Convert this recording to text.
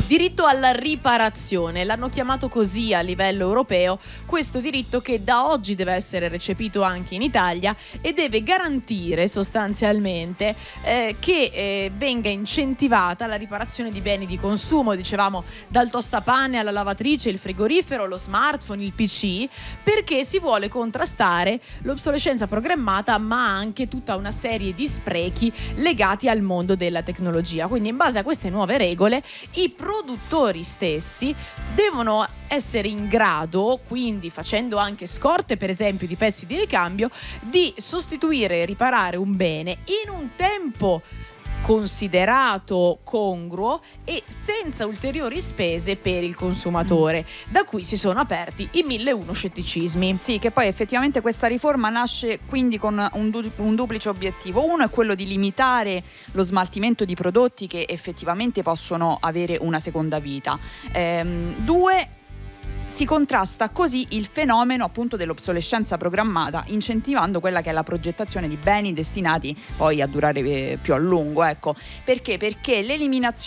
Diritto alla riparazione, l'hanno chiamato così a livello europeo, questo diritto che da oggi deve essere recepito anche in Italia e deve garantire sostanzialmente che venga incentivata la riparazione di beni di consumo, dicevamo dal tostapane alla lavatrice, il frigorifero, lo smartphone, il PC, perché si vuole contrastare l'obsolescenza programmata ma anche tutta una serie di sprechi legati al mondo della tecnologia. Quindi in base a queste nuove regole i produttori stessi devono essere in grado, quindi facendo anche scorte per esempio di pezzi di ricambio, di sostituire e riparare un bene in un tempo considerato congruo e senza ulteriori spese per il consumatore, da cui si sono aperti i 1001 scetticismi. Sì, che poi effettivamente questa riforma nasce quindi con un duplice obiettivo. Uno è quello di limitare lo smaltimento di prodotti che effettivamente possono avere una seconda vita. Due, si contrasta così il fenomeno appunto dell'obsolescenza programmata, incentivando quella che è la progettazione di beni destinati poi a durare più a lungo, ecco. Perché? Perché l'eliminazione